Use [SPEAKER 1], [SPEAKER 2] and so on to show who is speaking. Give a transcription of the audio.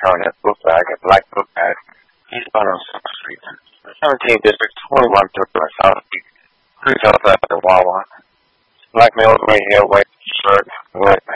[SPEAKER 1] carrying a book bag, a black book bag. He's found on 6th Street. 17th District, 2131 South Street. Police outside the Wawa. Black male, gray hair, white shirt, white